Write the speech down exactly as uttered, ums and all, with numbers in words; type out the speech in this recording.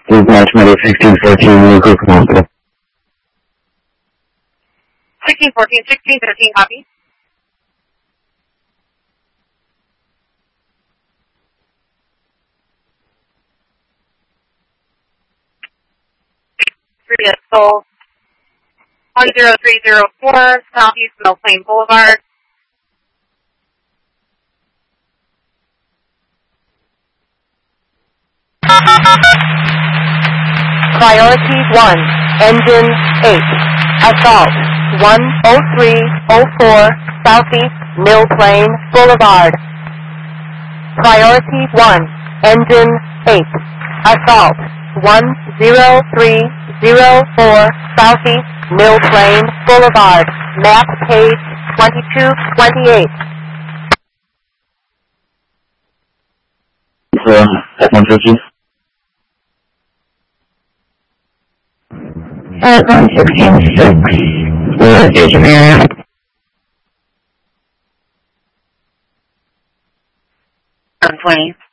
This is March Meadow sixteen fourteen, Lucas Hospital. sixteen fourteen, sixteen thirteen, copy. Three Soul, one zero three zero four, Southeast Mill Plain Boulevard. Priority one, engine eight, assault one oh three oh four, Southeast Mill Plain Boulevard. Priority one, engine eight, assault one zero three zero four, Southeast Mill Plain Boulevard, map page twenty-two twenty-eight. So, one fifty. At one sixteen six, the station area. one twenty.